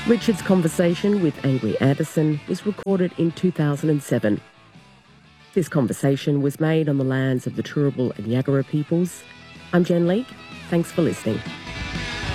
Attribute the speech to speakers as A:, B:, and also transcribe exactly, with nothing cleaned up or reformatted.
A: Richard's conversation with Angry Anderson was recorded in two thousand seven. This conversation was made on the lands of the Turrbal and Yagara peoples. I'm Jen Leake. Thanks for listening.